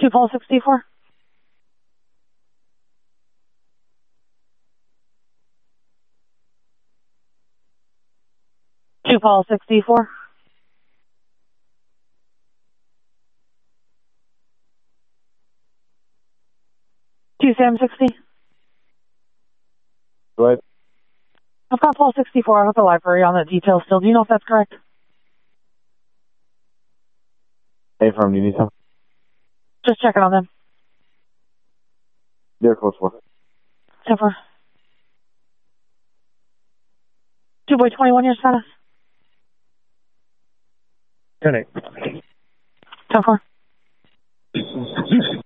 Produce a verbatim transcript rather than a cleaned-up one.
Two Paul sixty-four. Two Paul sixty-four. Two Sam sixty. Go ahead. I've got Paul sixty-four out at the library on that detail still. Do you know if that's correct? Hey, firm, do you need some? Just checking on them. They're close for. ten four. Two boy twenty-one year status. ten eight. ten four.